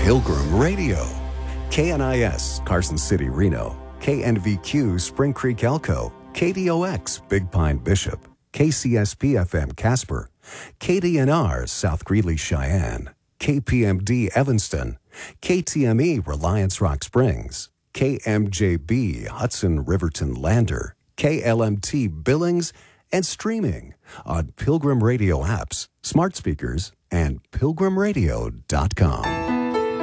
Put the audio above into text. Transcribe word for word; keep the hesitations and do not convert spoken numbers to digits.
Pilgrim Radio. K N I S, Carson City, Reno. K N V Q, Spring Creek, Elko. K D O X, Big Pine, Bishop. K C S P F M, Casper. K D N R, South Greeley, Cheyenne. K P M D, Evanston. K T M E, Reliance Rock Springs. K M J B, Hudson, Riverton, Lander. K L M T, Billings, and streaming on Pilgrim Radio apps, smart speakers, and pilgrim radio dot com.